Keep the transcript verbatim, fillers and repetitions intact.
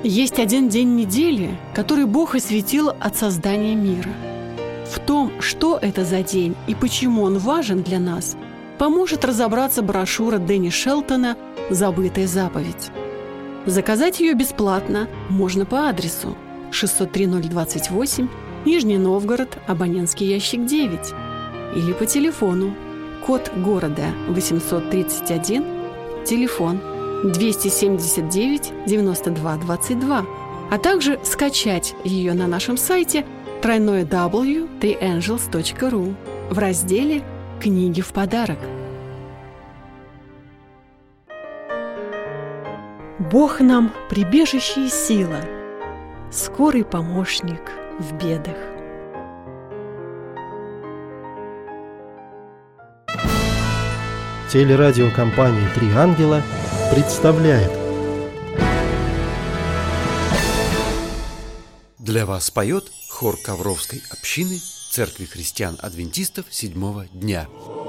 Есть один день недели, который Бог осветил от создания мира. В том, что это за день и почему он важен для нас, поможет разобраться брошюра Дэнни Шелтона «Забытая заповедь». Заказать ее бесплатно можно по адресу шестьсот три ноль двадцать восемь, Нижний Новгород, абонентский ящик девять, или по телефону, код города восемьсот тридцать один, телефон двести семьдесят девять девяносто два двадцать два, а также скачать ее на нашем сайте дабл ю дабл ю дабл ю точка три энджелс точка ру в разделе «Книги в подарок». Бог нам прибежище и сила, скорый помощник в бедах. Телерадиокомпания «Три ангела» представляет. Для вас поет хор Ковровской общины Церкви христиан-адвентистов седьмого дня.